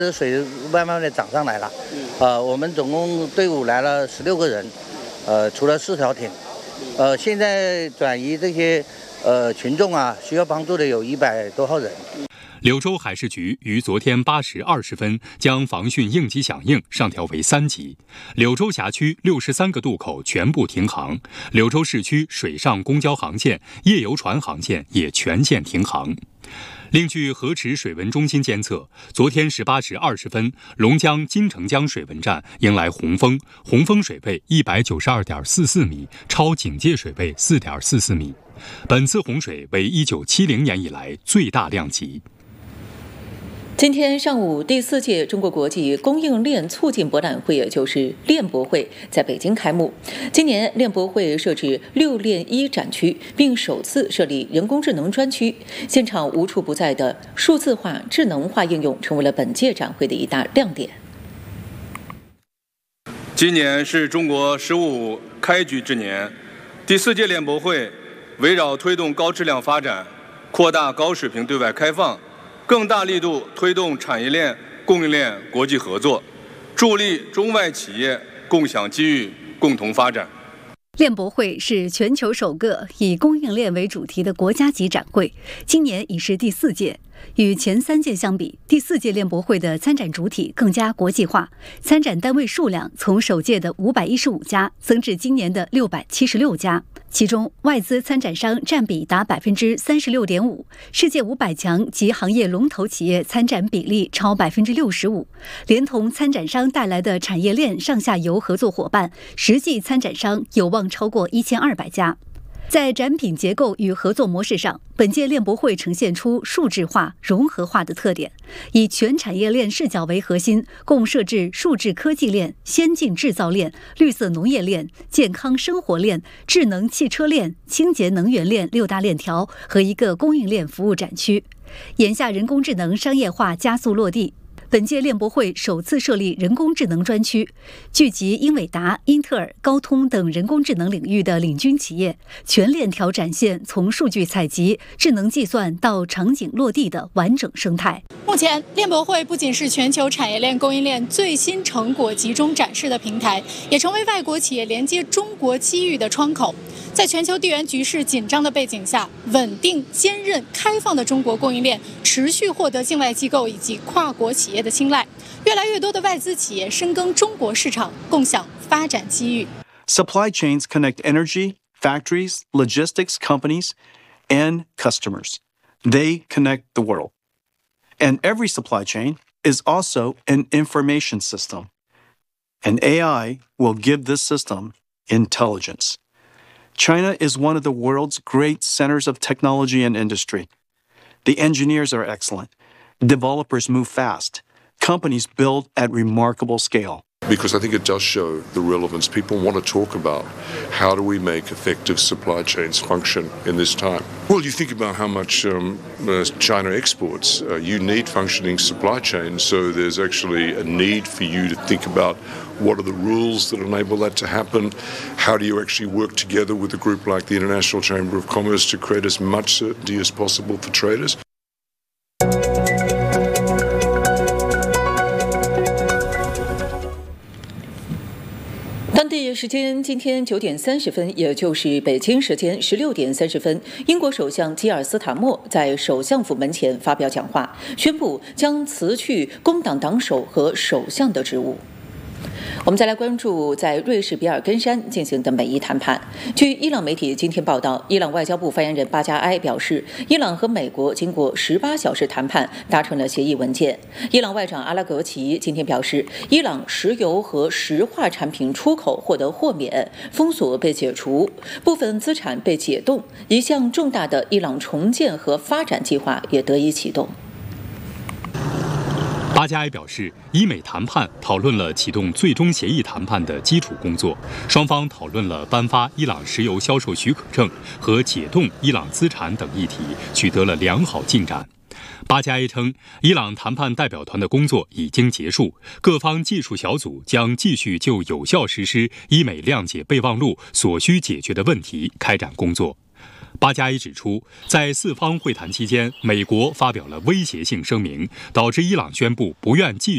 这水慢慢的涨上来了。我们总共队伍来了16个人，除了4条艇。现在转移这些群众啊，需要帮助的有100多号人。 柳州海事局于昨天8时20分将防汛应急响应上调为3级，柳州辖区63个渡口全部停航，柳州市区水上公交航线、夜游船航线也全线停航。另据河池水文中心监测，昨天18时20分，龙江金城江水文站迎来洪峰，洪峰水位192.44米，超警戒水位4.44米。本次洪水为1970年以来最大量级。 今天上午，第4届中国国际供应链促进博览会，也就是链博会，在北京开幕。今年链博会设置6链1展区，并首次设立人工智能专区。现场无处不在的数字化、智能化应用，成为了本届展会的一大亮点。 今年是中国“十五”开局之年，第4届链博会围绕推动高质量发展、扩大高水平对外开放，更大力度推动产业链、供应链国际合作，助力中外企业共享机遇、共同发展。 链博会是全球首个以供应链为主题的国家级展会，今年已是第4届。与前3届相比，第4届链博会的参展主体更加国际化，参展单位数量从首届的515家增至今年的676家，其中外资参展商占比达36.5%，世界500强及行业龙头企业参展比例超65%，连同参展商带来的产业链上下游合作伙伴，实际参展商有望超过1200家。在展品结构与合作模式上，本届链博会呈现出数字化、融合化的特点，以全产业链视角为核心，共设置数字科技链、先进制造链、绿色农业链、健康生活链、智能汽车链、清洁能源链6大链条和一个供应链服务展区。眼下人工智能商业化加速落地，本届链博会首次设立人工智能专区，聚集英伟达、英特尔、高通等人工智能领域的领军企业，全链条展现从数据采集、智能计算到场景落地的完整生态。 目前，链博会不仅是全球产业链供应链最新成果集中展示的平台，也成为外国企业连接中国机遇的窗口。在全球地缘局势紧张的背景下，稳定、坚韧、开放的中国供应链持续获得境外机构以及跨国企业的青睐。越来越多的外资企业深耕中国市场，共享发展机遇。 Supply chains connect energy, factories, logistics companies, and customers. They connect the world. And every supply chain is also an information system. And AI will give this system intelligence. China is one of the world's great centers of technology and industry. The engineers are excellent. Developers move fast. Companies build at remarkable scale. Because I think it does show the relevance. People want to talk about how do we make effective supply chains function in this time. Well, you think about how much China exports. You need functioning supply chains, so there's actually a need for you to think about what are the rules that enable that to happen. How do you actually work together with a group like the International Chamber of Commerce to create as much certainty as possible for traders? 当地时间今天9点30分，也就是北京时间16点30分，英国首相基尔斯塔默在首相府门前发表讲话，宣布将辞去工党党首和首相的职务。我们再来关注在瑞士比尔根山进行的美伊谈判。据伊朗媒体今天报道，伊朗外交部发言人巴加埃表示，伊朗和美国经过18小时谈判达成了协议文件。伊朗外长阿拉格齐今天表示，伊朗石油和石化产品出口获得豁免，封锁被解除，部分资产被解冻，一项重大的伊朗重建和发展计划也得以启动。 巴加埃表示，伊美谈判讨论了启动最终协议谈判的基础工作，双方讨论了颁发伊朗石油销售许可证和解冻伊朗资产等议题，取得了良好进展。巴加埃称，伊朗谈判代表团的工作已经结束，各方技术小组将继续就有效实施伊美谅解备忘录所需解决的问题开展工作。巴加伊指出，在4方会谈期间，美国发表了威胁性声明，导致伊朗宣布不愿继续